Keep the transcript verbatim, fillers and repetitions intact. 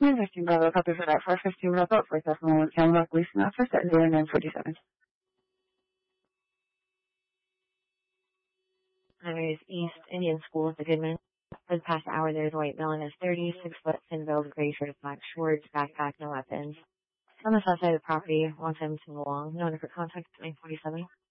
fifteen Bravo, copy for that. four fifteen Bravo, first off, one Camelback, leasing office at zero nine forty-seven. Highways East Indian School at the Goodman. For the past hour, there's a white male in his thirties, six foot, thin build, gray shirt with black shorts, backpack, no weapons. On the south side of the property, one seventeen along, no one for contact, nine forty-seven.